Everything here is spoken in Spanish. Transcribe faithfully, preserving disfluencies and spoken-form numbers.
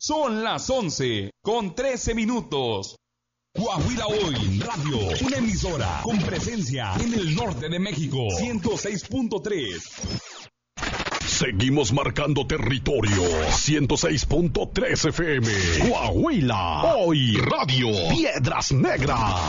Son las once con trece minutos. Coahuila Hoy Radio, una emisora con presencia en el norte de México, ciento seis punto tres. Seguimos marcando territorio. ciento seis punto tres F M. Coahuila Hoy Radio. Piedras Negras.